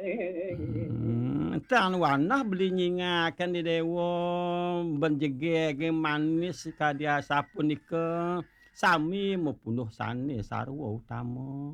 Tang wanah beli nyingakan di dewa benjege ge manis kadia sapunika sami mepunuh sanes sarwa utama.